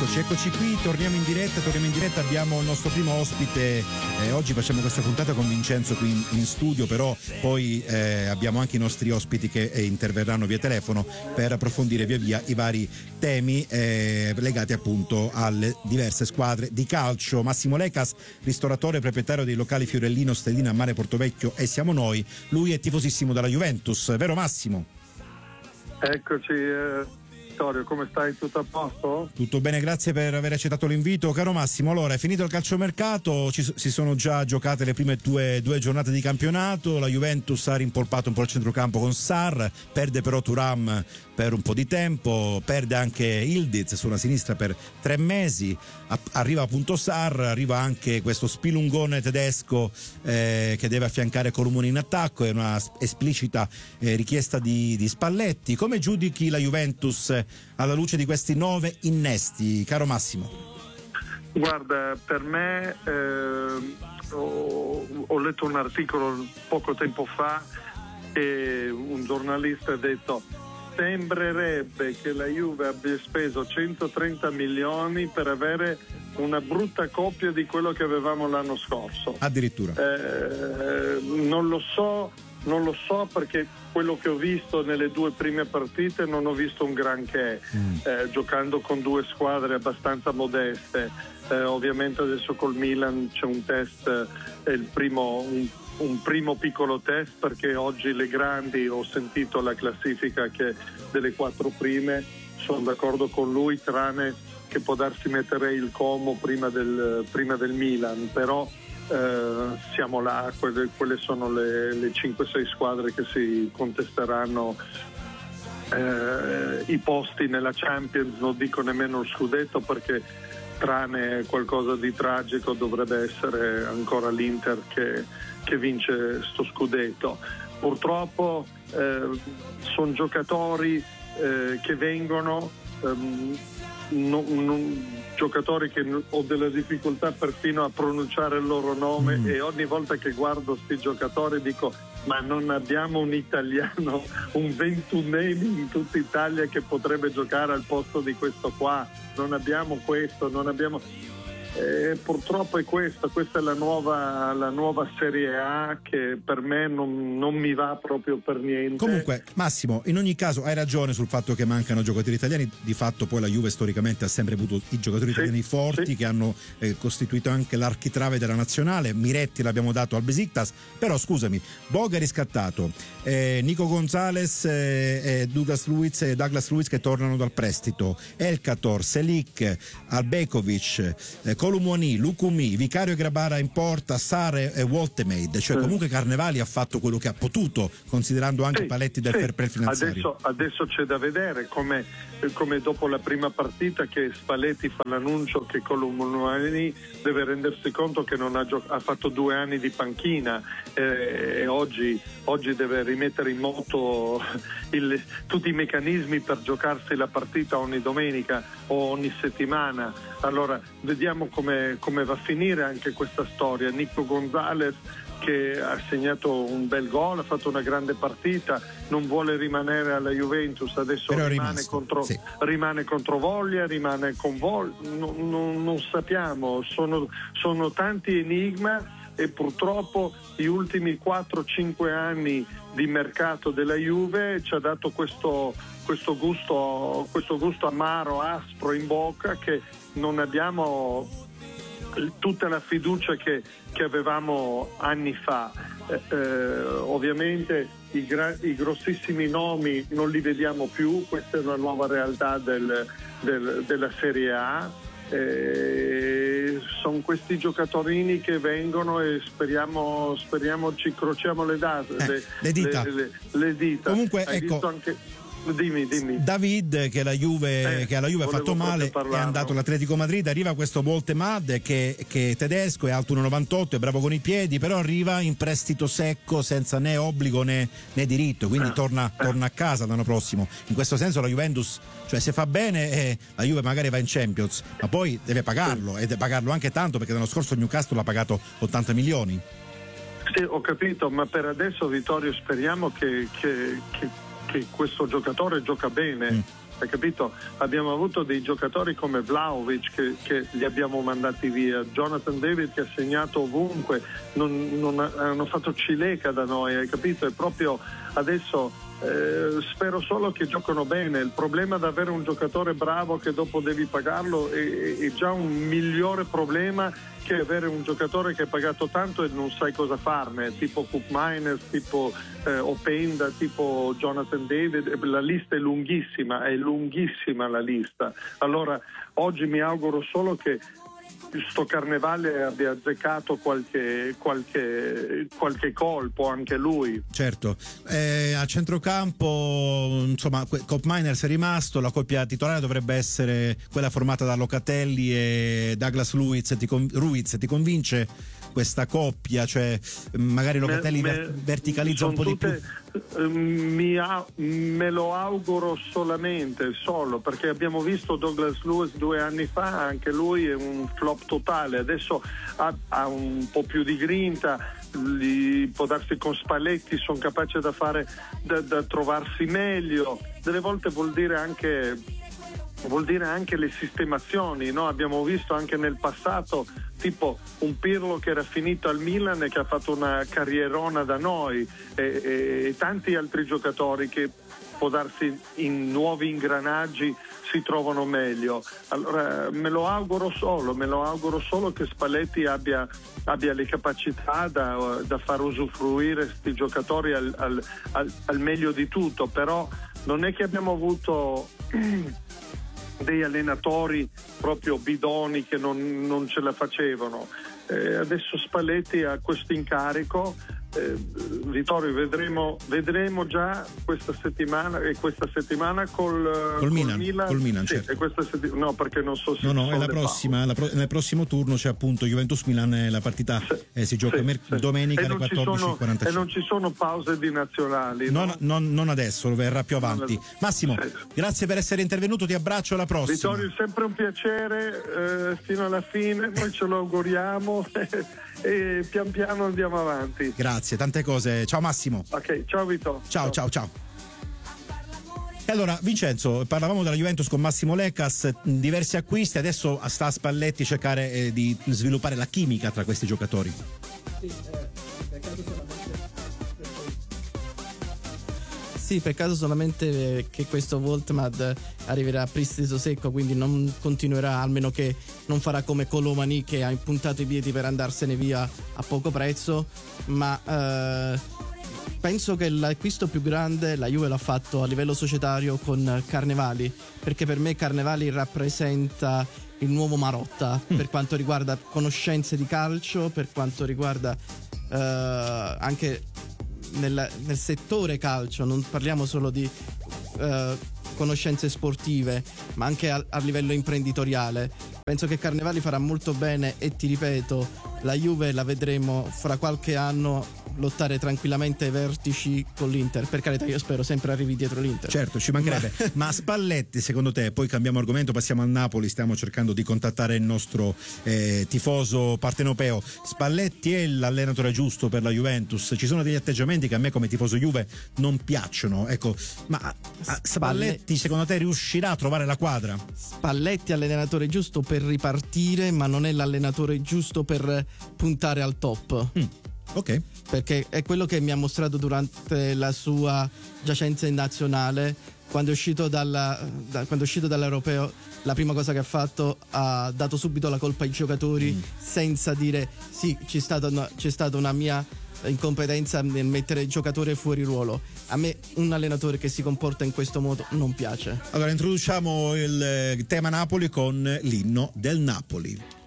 Eccoci qui, torniamo in diretta, abbiamo il nostro primo ospite, oggi facciamo questa puntata con Vincenzo qui in studio, però poi abbiamo anche i nostri ospiti che interverranno via telefono per approfondire via via i vari temi legati appunto alle diverse squadre di calcio. Massimo Lecas, ristoratore e proprietario dei locali Fiorellino, Stellina, Mare Portovecchio e Siamo Noi, lui è tifosissimo della Juventus, vero Massimo? Eccoci, Vittorio, come stai? Tutto a posto? Tutto bene, grazie per aver accettato l'invito. Caro Massimo, allora è finito il calciomercato, si sono già giocate le prime due giornate di campionato, la Juventus ha rimpolpato un po' il centrocampo con Sarr, perde però Thuram per un po' di tempo, perde anche Ildiz sulla sinistra per 3 mesi, arriva appunto Sarr, arriva anche questo spilungone tedesco che deve affiancare Colomoni in attacco, è una esplicita richiesta di Spalletti. Come giudichi la Juventus alla luce di questi 9 innesti, caro Massimo? Guarda, per me ho letto un articolo poco tempo fa e un giornalista ha detto: sembrerebbe che la Juve abbia speso 130 milioni per avere una brutta copia di quello che avevamo l'anno scorso. Addirittura. Non lo so perché quello che ho visto nelle 2 prime partite non ho visto un granché, giocando con 2 squadre abbastanza modeste. Ovviamente adesso col Milan c'è un test, è il primo un primo piccolo test, perché oggi le grandi, ho sentito la classifica che delle 4 prime, sono d'accordo con lui, tranne che può darsi metterei il Como prima del Milan, però siamo là, quelle sono le 5-6 squadre che si contesteranno i posti nella Champions. Non dico nemmeno il scudetto, perché tranne qualcosa di tragico dovrebbe essere ancora l'Inter che vince sto scudetto. Purtroppo sono giocatori che vengono, giocatori che ho delle difficoltà perfino a pronunciare il loro nome, e ogni volta che guardo sti giocatori dico: ma non abbiamo un italiano, un 21enne in tutta Italia che potrebbe giocare al posto di questo qua? Non abbiamo questo, non abbiamo... purtroppo è questa è la nuova Serie A, che per me non mi va proprio per niente. Comunque Massimo, in ogni caso hai ragione sul fatto che mancano giocatori italiani. Di fatto poi la Juve storicamente ha sempre avuto i giocatori italiani forti, che hanno costituito anche l'architrave della nazionale. Miretti l'abbiamo dato al Besiktas, però scusami, Boga è riscattato, Nico Gonzalez e Douglas Luiz che tornano dal prestito, Elkator, Selic, Albekovic, Colomoni, Lukumi, Vicario Grabara in porta, Sarre e Woltemade. Cioè comunque Carnevali ha fatto quello che ha potuto, considerando anche i paletti del fair play finanziario. Adesso c'è da vedere come dopo la prima partita, che Spalletti fa l'annuncio che Colomoni deve rendersi conto che non ha fatto 2 anni di panchina, e oggi deve rimettere in moto tutti i meccanismi per giocarsi la partita ogni domenica o ogni settimana. Allora vediamo come va a finire anche questa storia. Nico Gonzalez, che ha segnato un bel gol, ha fatto una grande partita, non vuole rimanere alla Juventus, adesso rimane contro Voglia, rimane con Voglia, non sappiamo, sono tanti enigma, e purtroppo gli ultimi 4-5 anni di mercato della Juve ci ha dato questo gusto amaro, aspro in bocca, che non abbiamo tutta la fiducia che avevamo anni fa. Ovviamente i grossissimi nomi non li vediamo più, questa è una nuova realtà della Serie A. Sono questi giocatorini che vengono, e speriamo ci crociamo le dita. Le dita. Comunque hai ecco, visto anche... Dimmi. David, che alla Juve ha fatto male, è andato all'Atletico Madrid. Arriva questo Woltemade che è tedesco, è alto 1,98, è bravo con i piedi, però arriva in prestito secco, senza né obbligo né diritto, quindi torna a casa l'anno prossimo. In questo senso la Juventus, cioè se fa bene la Juve magari va in Champions, ma poi deve pagarlo, e deve pagarlo anche tanto, perché l'anno scorso il Newcastle ha pagato 80 milioni. Sì, ho capito, ma per adesso, Vittorio, speriamo che questo giocatore gioca bene, hai capito? Abbiamo avuto dei giocatori come Vlahovic che li abbiamo mandati via, Jonathan David che ha segnato ovunque, hanno fatto cileca da noi, hai capito? E proprio adesso spero solo che giocano bene. Il problema di avere un giocatore bravo che dopo devi pagarlo è già un migliore problema che avere un giocatore che è pagato tanto e non sai cosa farne, tipo Koop Meiners, tipo Openda, tipo Jonathan David. La lista è lunghissima la lista. Allora oggi mi auguro solo che sto Carnevale abbia azzeccato qualche colpo anche lui. Certo, a centrocampo insomma Koop Meiners è rimasto, la coppia titolare dovrebbe essere quella formata da Locatelli e Douglas Luiz. Ti convince questa coppia? Cioè magari Locatelli verticalizza un po' di più? Me lo auguro solo perché abbiamo visto Douglas Luiz 2 anni fa, anche lui è un flop totale. Adesso ha un po' più di grinta, può darsi con Spalletti, sono capace da trovarsi meglio. Delle volte vuol dire anche le sistemazioni, no? Abbiamo visto anche nel passato tipo un Pirlo che era finito al Milan e che ha fatto una carrierona da noi, e tanti altri giocatori che può darsi in nuovi ingranaggi si trovano meglio. Allora me lo auguro solo che Spalletti abbia le capacità da far usufruire questi giocatori al meglio di tutto. Però non è che abbiamo avuto dei allenatori proprio bidoni che non ce la facevano. Adesso Spalletti ha questo incarico. Vittorio, vedremo già questa settimana col Milan, certo. E questa no, perché non so se è la prossima, nel prossimo turno c'è appunto Juventus-Milan, la partita si gioca domenica alle 14:45. E non ci sono pause di nazionali, no? Non adesso, verrà più avanti. Massimo, grazie per essere intervenuto, ti abbraccio, alla prossima. Vittorio, è sempre un piacere, fino alla fine, noi ce lo auguriamo e pian piano andiamo avanti. Grazie, tante cose. Ciao Massimo. Ok, ciao Vito. Ciao. E allora Vincenzo, parlavamo della Juventus con Massimo Lecas, diversi acquisti, adesso sta a Spalletti cercare di sviluppare la chimica tra questi giocatori. Sì, peccato solamente che questo Voltmad arriverà a prestito secco, quindi non continuerà, almeno che non farà come Colomani che ha impuntato i piedi per andarsene via a poco prezzo. Ma penso che l'acquisto più grande la Juve l'ha fatto a livello societario con Carnevali, perché per me Carnevali rappresenta il nuovo Marotta per quanto riguarda conoscenze di calcio, per quanto riguarda anche nel settore calcio. Non parliamo solo di conoscenze sportive, ma anche a livello imprenditoriale. Penso che Carnevali farà molto bene e ti ripeto, la Juve la vedremo fra qualche anno lottare tranquillamente ai vertici con l'Inter. Per carità, io spero sempre arrivi dietro l'Inter. Certo, ci mancherebbe. Ma Spalletti, secondo te, poi cambiamo argomento, passiamo al Napoli, stiamo cercando di contattare il nostro tifoso partenopeo. Spalletti è l'allenatore giusto per la Juventus? Ci sono degli atteggiamenti che a me come tifoso Juve non piacciono, ecco, ma Spalletti secondo te riuscirà a trovare la quadra? Spalletti è l'allenatore giusto per ripartire, ma non è l'allenatore giusto per puntare al top. Ok. Perché è quello che mi ha mostrato durante la sua giacenza in nazionale. Quando è uscito dall'Europeo, la prima cosa che ha fatto, ha dato subito la colpa ai giocatori senza dire sì, c'è stata una mia incompetenza nel mettere il giocatore fuori ruolo. A me un allenatore che si comporta in questo modo non piace. Allora introduciamo il tema Napoli con l'inno del Napoli.